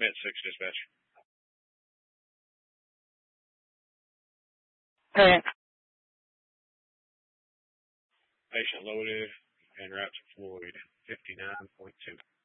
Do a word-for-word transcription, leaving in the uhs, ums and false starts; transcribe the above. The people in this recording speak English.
Med six dispatch. Alright. Patient loaded and route to Floyd, fifty-nine point two.